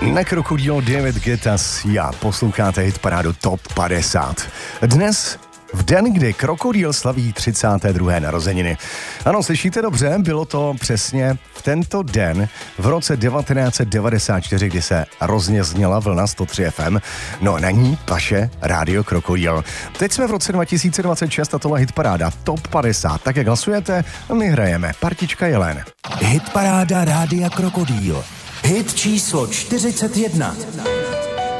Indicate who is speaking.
Speaker 1: Na Krokodýl David Guetta a posloucháte hitparádu Top 50. Dnes v den, kdy Krokodýl slaví 32. narozeniny. Ano, slyšíte dobře, bylo to přesně v tento den v roce 1994, kdy se roznězněla vlna 103 FM. No, na ní vaše rádio Krokodýl. Teď jsme v roce 2026 a tohle hitparáda Top 50. Tak jak hlasujete, my hrajeme Partička Jelen.
Speaker 2: Hitparáda rádia Krokodýl. Hit číslo 41.